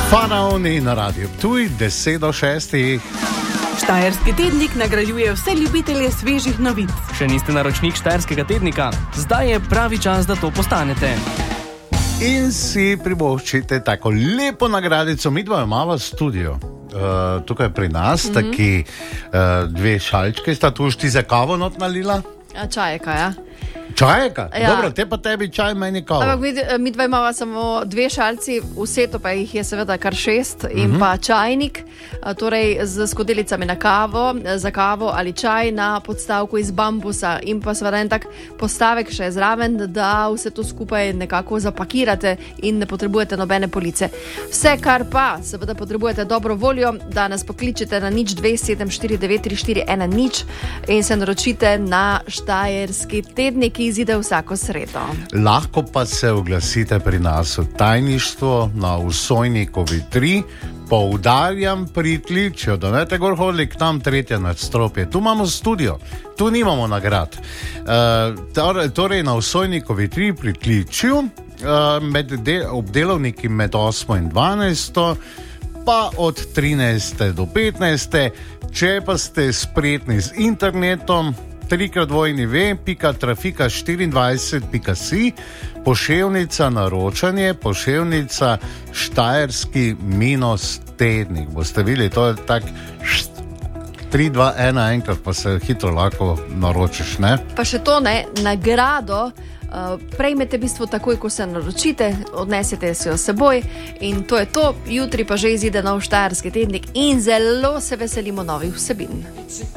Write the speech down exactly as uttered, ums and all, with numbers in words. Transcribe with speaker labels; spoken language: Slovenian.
Speaker 1: Faraoni na Radio Ptuj, deset do šestih.
Speaker 2: Štajerski tednik nagrajuje vse ljubitelje svežih novic.
Speaker 3: Še niste naročnik Štajerskega tednika? Zdaj je pravi čas, da to postanete.
Speaker 1: In si privoščite tako lepo nagradico. Mi dva imamo v studiu. Uh, tukaj pri nas, mm-hmm. taki uh, dve šalčke, sta tu šti za kavo not nalila?
Speaker 4: Ja, čajeka, ja.
Speaker 1: Čajeka?
Speaker 4: Ja.
Speaker 1: Dobro, te pa tebi čaj, meni kavo.
Speaker 4: Ampak mi, mi dva imamo samo dve šalci, vseto pa jih je seveda kar šest in
Speaker 1: Mhm.
Speaker 4: pa čajnik, torej z skodelicami na kavo, za kavo ali čaj na podstavku iz bambusa in pa seveda en tak postavek še zraven, da vse to skupaj nekako zapakirate in ne potrebujete nobene police. Vse, kar pa seveda potrebujete dobro voljo, da nas pokličete na nič dve sedem štiri devet tri štiri ena nič in se naročite na Štajerski tednik, ki izide vsako sredo.
Speaker 1: Lahko pa se oglasite pri nas v tajništvo na Vsojnikovi tri. Poudarjam, prikličijo, da ne te gor hodili k nam tretje nadstropje. Tu imamo studio, tu nimamo nagrad. Uh, torej na Vsojnikovi tri prikličijo uh, med de, obdelovniki med osmo in dvanajsto, pa od trinajste do petnajste. Če pa ste spretni z internetom, trikrat dvojni ve pika trafika štiriindvajset pika si, poševnica naročanje, poševnica Štajerski minus tednik. Boste videli, to je tak št, tri, dva, ena, enkrat pa se hitro lahko naročiš, ne?
Speaker 4: Pa še to ne, nagrado uh, prejmete v bistvu takoj, ko se naročite, odnesete si jo s seboj in to je to. Jutri pa že izide nov Štajerski tednik in zelo se veselimo novih vsebin.